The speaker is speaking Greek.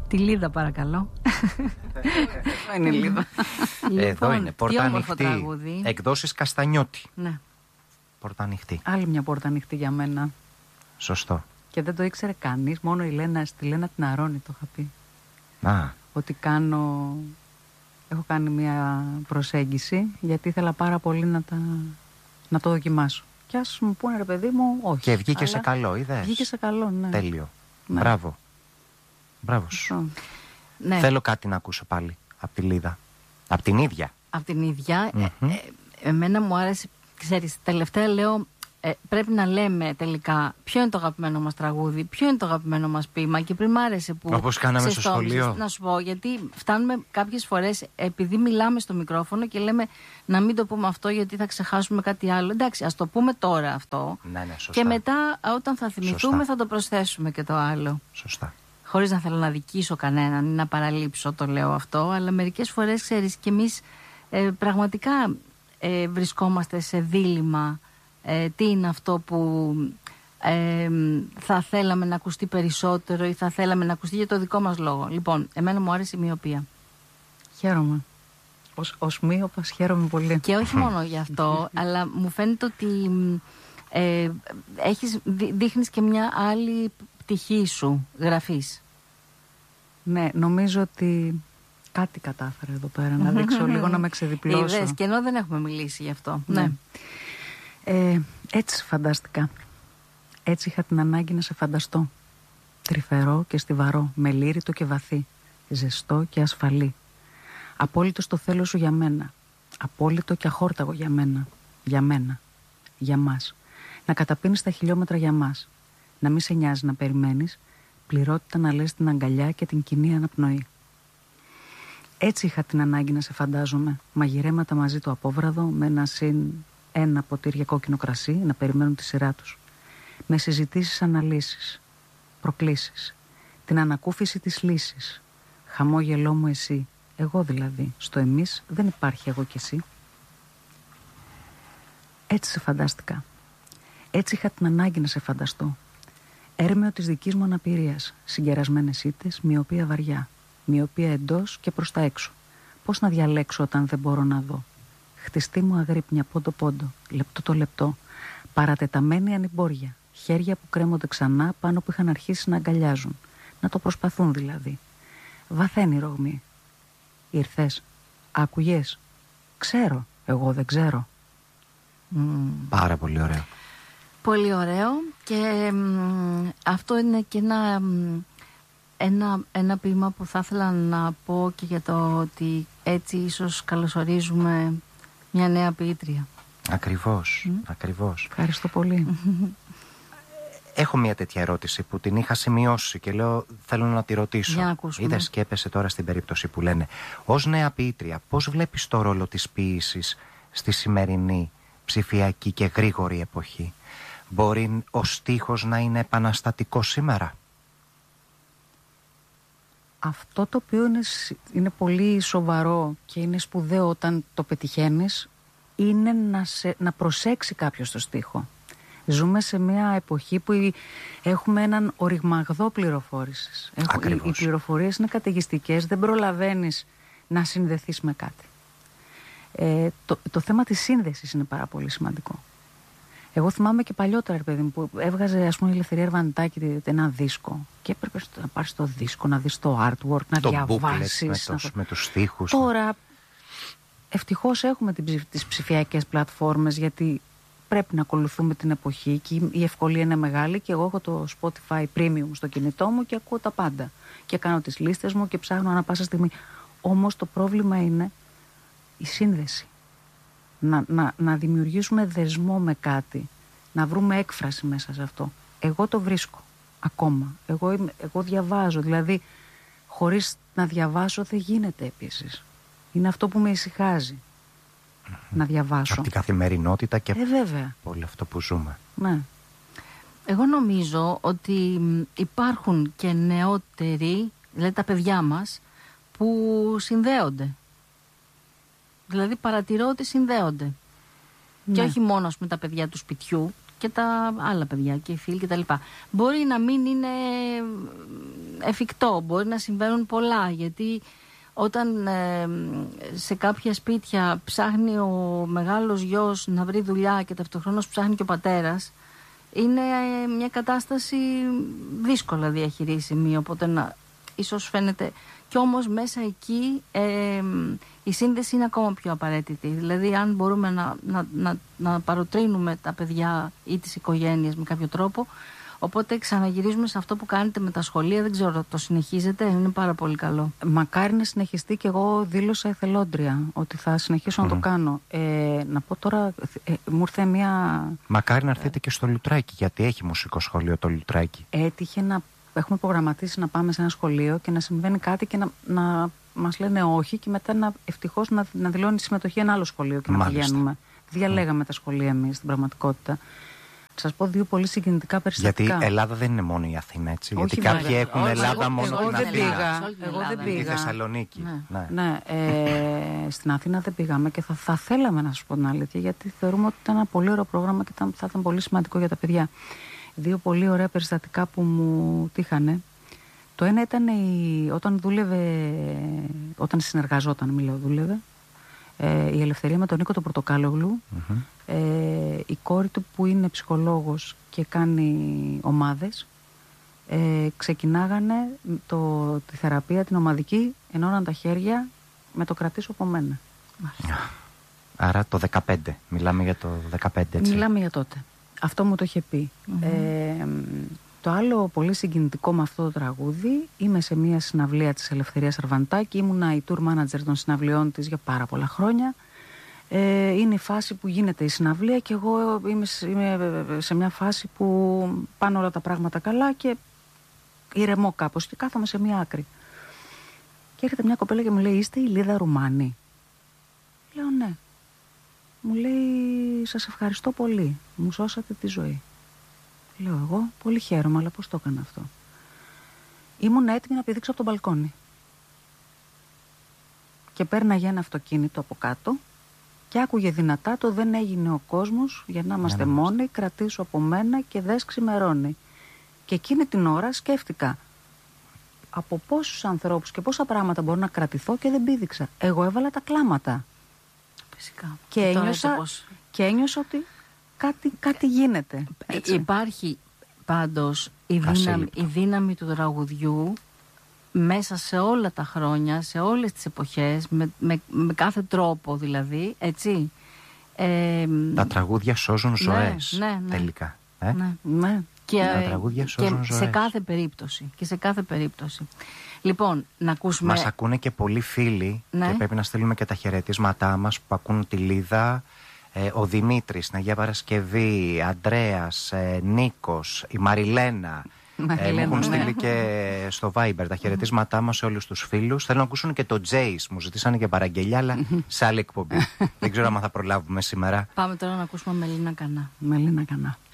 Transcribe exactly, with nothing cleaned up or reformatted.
Τη Λίδα παρακαλώ. Είναι η Λίδα. Εδώ είναι, πόρτα ανοιχτή. Εκδόσεις Καστανιώτη. Ναι. Πόρτα ανοιχτή. Άλλη μια πόρτα ανοιχτή για μένα. Σωστό. Και δεν το ήξερε κανείς, μόνο η Λένα, στη Λένα την Αρώνη το είχα πει. Α. Ότι κάνω, έχω κάνει μια προσέγγιση, γιατί ήθελα πάρα πολύ να, τα... να το δοκιμάσω. Και ας μου πούνε ρε παιδί μου, όχι. Και βγήκε αλλά... σε καλό, είδες. Βγήκε σε καλό, ναι. Τέλειο. Ναι. Μπράβο. Μπράβο σου. Ναι. Θέλω κάτι να ακούσω πάλι από τη Λίδα. Από την ίδια. Από την ίδια. Mm-hmm. Ε, ε, εμένα μου άρεσε, ξέρεις, τελευταία λέω, ε, πρέπει να λέμε τελικά ποιο είναι το αγαπημένο μας τραγούδι, ποιο είναι το αγαπημένο μας ποίημα. Και πριν μ' άρεσε που. Όπως κάναμε στο σχολείο. Να σου πω, γιατί φτάνουμε κάποιες φορές, επειδή μιλάμε στο μικρόφωνο και λέμε να μην το πούμε αυτό γιατί θα ξεχάσουμε κάτι άλλο. Εντάξει, ας το πούμε τώρα αυτό. Ναι, ναι, σωστά. Και μετά, όταν θα θυμηθούμε, σωστά, θα το προσθέσουμε και το άλλο. Σωστά. Χωρίς να θέλω να δικήσω κανέναν ή να παραλείψω, το λέω αυτό, αλλά μερικές φορές, ξέρεις, και εμείς ε, πραγματικά ε, βρισκόμαστε σε δίλημμα. Ε, τι είναι αυτό που ε, θα θέλαμε να ακουστεί περισσότερο ή θα θέλαμε να ακουστεί για το δικό μας λόγο. Λοιπόν, εμένα μου άρεσε η μοιοπία. Χαίρομαι. Ως, ως μοίωπας χαίρομαι πολύ. Και όχι μόνο γι' αυτό, αλλά μου φαίνεται ότι ε, έχεις, δείχνεις και μια άλλη πτυχή σου γραφής. Ναι, νομίζω ότι κάτι κατάφερα εδώ πέρα, να δείξω λίγο, να με ξεδιπλώσω. Είδες, και ενώ δεν έχουμε μιλήσει γι' αυτό. Ναι. Ναι. Ε, έτσι φαντάστηκα. Έτσι είχα την ανάγκη να σε φανταστώ. Τρυφερό και στιβαρό, μελήρητο και βαθύ, ζεστό και ασφαλή. Απόλυτο στο θέλω σου για μένα. Απόλυτο και αχόρταγο για μένα. Για μένα. Για μας. Να καταπίνεις τα χιλιόμετρα για μας. Να μην σε νοιάζει να περιμένεις. Πληρότητα να λες την αγκαλιά και την κοινή αναπνοή. Έτσι είχα την ανάγκη να σε φαντάζομαι. Μαγειρέματα μαζί το απόβραδο, με ένα συν ένα ποτήρια κόκκινο κρασί, να περιμένουν τη σειρά τους. Με συζητήσεις, αναλύσεις, προκλήσεις. Την ανακούφιση της λύσης. Χαμόγελό μου εσύ. Εγώ δηλαδή. Στο εμείς δεν υπάρχει εγώ και εσύ. Έτσι σε φαντάστηκα. Έτσι είχα την ανάγκη να σε φανταστώ. Έρμεο της δικής μου αναπηρίας. Συγκερασμένες ήττες, μοιοπία βαριά. Μοιοπία εντός και προς τα έξω. Πώς να διαλέξω όταν δεν μπορώ να δω. Χτιστή μου αγρύπνια πόντο πόντο. Λεπτό το λεπτό. Παρατεταμένη ανημπόρια. Χέρια που κρέμονται ξανά πάνω που είχαν αρχίσει να αγκαλιάζουν. Να το προσπαθούν δηλαδή. Βαθαίνει ρογμή. Ήρθες. Άκουγες. Ξέρω. Εγώ δεν ξέρω. Mm. Πάρα πολύ ωραίο. Πολύ ωραίο. Και μ, αυτό είναι και ένα, μ, ένα, ένα ποίημα που θα ήθελα να πω και για το ότι έτσι ίσως καλωσορίζουμε μια νέα ποιήτρια. Ακριβώς, Mm. ακριβώς. Ευχαριστώ πολύ. Έχω μια τέτοια ερώτηση που την είχα σημειώσει και λέω θέλω να τη ρωτήσω. Για να ακούσουμε. Είδες και έπεσε τώρα στην περίπτωση που λένε. Ως νέα ποιήτρια, πώς βλέπεις το ρόλο της ποίησης στη σημερινή ψηφιακή και γρήγορη εποχή? Μπορεί ο στίχος να είναι επαναστατικό σήμερα? Αυτό το οποίο είναι, είναι πολύ σοβαρό και είναι σπουδαίο όταν το πετυχαίνεις είναι να, σε, να προσέξει κάποιος το στίχο. Ζούμε σε μια εποχή που έχουμε έναν οριγμαγδό πληροφόρησης. Οι, οι πληροφορίες είναι καταιγιστικές, δεν προλαβαίνεις να συνδεθείς με κάτι. Ε, το, το θέμα της σύνδεσης είναι πάρα πολύ σημαντικό. Εγώ θυμάμαι και παλιότερα, παιδί μου, που έβγαζε, ας πούμε, η Ελευθερία Ερβανιτάκη ένα δίσκο και έπρεπε να πάρεις το δίσκο, να δεις το artwork, να το διαβάσεις. Με, το, με τους στίχους. Τώρα, ευτυχώς έχουμε τις ψηφιακές πλατφόρμες, γιατί πρέπει να ακολουθούμε την εποχή και η ευκολία είναι μεγάλη και εγώ έχω το Spotify Premium στο κινητό μου και ακούω τα πάντα. Και κάνω τις λίστες μου και ψάχνω ανά πάσα στιγμή. Όμως το πρόβλημα είναι η σύνδεση. Να, να, να δημιουργήσουμε δεσμό με κάτι, να βρούμε έκφραση μέσα σε αυτό. Εγώ το βρίσκω ακόμα. Εγώ, είμαι, εγώ διαβάζω, δηλαδή χωρίς να διαβάσω δεν γίνεται επίσης. Είναι αυτό που με ησυχάζει. Mm-hmm. Να διαβάσω. Από την καθημερινότητα και ε, βέβαια. όλο αυτό που ζούμε. Ναι. Εγώ νομίζω ότι υπάρχουν και νεότεροι, δηλαδή τα παιδιά μας, που συνδέονται. Δηλαδή παρατηρώ ότι συνδέονται. Ναι. Και όχι μόνο με τα παιδιά του σπιτιού και τα άλλα παιδιά και οι φίλοι κτλ. Μπορεί να μην είναι εφικτό, μπορεί να συμβαίνουν πολλά, γιατί όταν ε, σε κάποια σπίτια ψάχνει ο μεγάλος γιος να βρει δουλειά και ταυτοχρόνως ψάχνει και ο πατέρας, είναι ε, μια κατάσταση δύσκολα διαχειρίσιμη, οπότε να, ίσως φαίνεται. Κι όμως μέσα εκεί ε, η σύνδεση είναι ακόμα πιο απαραίτητη. Δηλαδή αν μπορούμε να, να, να, να παροτρύνουμε τα παιδιά ή τις οικογένειες με κάποιο τρόπο. Οπότε ξαναγυρίζουμε σε αυτό που κάνετε με τα σχολεία. Δεν ξέρω, το συνεχίζετε, είναι πάρα πολύ καλό. Μακάρι να συνεχιστεί, και εγώ δήλωσα εθελόντρια ότι θα συνεχίσω mm. να το κάνω. Ε, να πω τώρα, ε, μου ήρθε μια... Μακάρι να έρθετε και στο Λουτράκι, γιατί έχει μουσικό σχολείο το Λουτράκι. Έτυχε να έχουμε προγραμματίσει να πάμε σε ένα σχολείο και να συμβαίνει κάτι και να, να μας λένε όχι, και μετά να, ευτυχώς να, να δηλώνει συμμετοχή ένα άλλο σχολείο και να Μάλιστα. πηγαίνουμε. Διαλέγαμε mm. τα σχολεία εμείς στην πραγματικότητα. Σας πω δύο πολύ συγκινητικά περιστατικά. Γιατί Ελλάδα δεν είναι μόνο η Αθήνα, έτσι. Όχι, γιατί κάποιοι βέβαια. έχουν Όχι, Ελλάδα εγώ, μόνο εγώ στην δεν Αθήνα. πήγα. Εγώ δεν πήγα. Η Θεσσαλονίκη. Ναι, ναι. ναι ε, στην Αθήνα δεν πήγαμε και θα, θα θέλαμε, να σας πω την αλήθεια, γιατί θεωρούμε ότι ήταν ένα πολύ ωραίο πρόγραμμα και ήταν, θα ήταν πολύ σημαντικό για τα παιδιά. Δύο πολύ ωραία περιστατικά που μου τύχανε. Το ένα ήταν η, όταν δούλευε, όταν συνεργαζόταν, μιλάω δούλευε, Ε, η Ελευθερία με τον Νίκο τον Πορτοκάλογλου, mm-hmm. ε, η κόρη του που είναι ψυχολόγος και κάνει ομάδες, ε, ξεκινάγανε το, τη θεραπεία την ομαδική, ενώναν τα χέρια με το κρατήσω από μένα. Άρα το δεκαπέντε, μιλάμε για το δεκαπέντε, έτσι. Μιλάμε για τότε. Αυτό μου το είχε πει. Mm-hmm. ε, Το άλλο πολύ συγκινητικό με αυτό το τραγούδι, είμαι σε μια συναυλία της Ελευθερίας Αρβαντάκη, ήμουνα η tour manager των συναυλιών της για πάρα πολλά χρόνια. Ε, είναι η φάση που γίνεται η συναυλία και εγώ είμαι, είμαι σε μια φάση που πάνε όλα τα πράγματα καλά και ηρεμώ κάπως και κάθομαι σε μια άκρη. Και έρχεται μια κοπέλα και μου λέει, είστε η Λίδα Ρουμάνη? Λέω ναι. Μου λέει, σας ευχαριστώ πολύ, μου σώσατε τη ζωή. Λέω εγώ, πολύ χαίρομαι, αλλά πώς το έκανα αυτό? Ήμουν έτοιμη να πηδήξω από τον μπαλκόνι. Και πέρναγε ένα αυτοκίνητο από κάτω και άκουγε δυνατά το «Δεν έγινε ο κόσμος για να είμαστε yeah, μόνοι, κρατήσου από μένα και δες ξημερώνει». Και εκείνη την ώρα σκέφτηκα από πόσους ανθρώπους και πόσα πράγματα μπορώ να κρατηθώ και δεν πήδηξα. Εγώ έβαλα τα κλάματα. Φυσικά. Και, και, ένιωσα, πώς... και ένιωσα ότι κάτι, κάτι γίνεται. Έτσι. Υπάρχει πάντως η δύναμη, η δύναμη του τραγουδιού μέσα σε όλα τα χρόνια, σε όλες τις εποχές, με, με, με κάθε τρόπο δηλαδή, έτσι. Ε, τα τραγούδια σώζουν ναι, ζωές, ναι, ναι, τελικά. Ε? Ναι, ναι. Και, τα τραγούδια σώζουν και ζωές. σε κάθε περίπτωση. Και σε κάθε περίπτωση. Λοιπόν, να ακούσουμε... Μας ακούνε και πολλοί φίλοι, ναι. και πρέπει να στείλουμε και τα χαιρετίσματά μας που ακούν τη Λίδα. Ε, ο Δημήτρης, Αγία Παρασκευή, Αντρέας, ε, Νίκος, η Μαριλένα. Ε, μου έχουν στείλει και στο Viber τα χαιρετίσματά μας σε όλους τους φίλους. Θέλω να ακούσουν και το Jace. Μου ζητήσανε και παραγγελιά, αλλά σε άλλη εκπομπή. Δεν ξέρω αν θα προλάβουμε σήμερα. Πάμε τώρα να ακούσουμε Μελίνα Κανά. Μελίνα Κανά.